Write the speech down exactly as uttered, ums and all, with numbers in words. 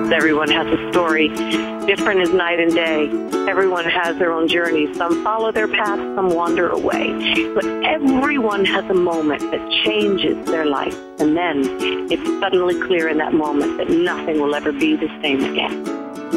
because everyone has a story. Different as night and day. Everyone has their own journey. Some follow their path, some wander away. But everyone has a moment that changes their life. And then it's suddenly clear in that moment that nothing will ever be the same again.